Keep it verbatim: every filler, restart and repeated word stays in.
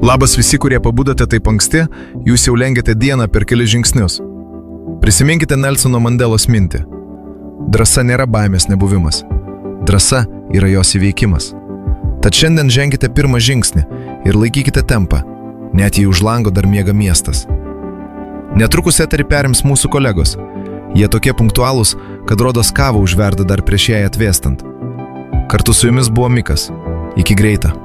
Labas visi, kurie pabudote taip anksti, jūs jau lengiate dieną per kelias žingsnius. Prisiminkite Nelsono Mandelos mintį. Drąsa nėra baimės nebuvimas. Drąsa yra jos įveikimas. Tad šiandien ženkite pirmą žingsnį ir laikykite tempą, net jei už lango dar miega miestas. Netrukus eterį perims mūsų kolegos. Jie tokie punktualūs, kad rodos kavą užverda dar prieš jai atvėstant. Kartu su jumis buvo Mikas. Iki greito.